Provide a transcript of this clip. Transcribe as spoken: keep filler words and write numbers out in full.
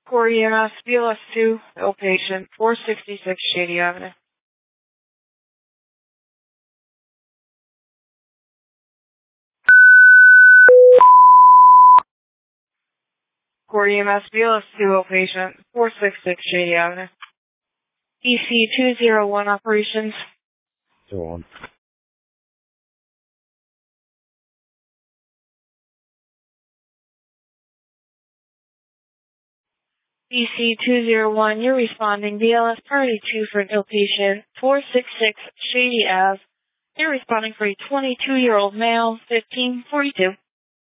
Corey E M S, B L S two, ill patient, four sixty-six Shady Avenue. Corey E M S, B L S two, ill patient, four sixty-six Shady Avenue. E C two zero one operations. Go on. E C two zero one, you're responding B L S Party two for an ill patient, four sixty-six Shady Ave. You're responding for a twenty-two-year-old male, fifteen forty-two.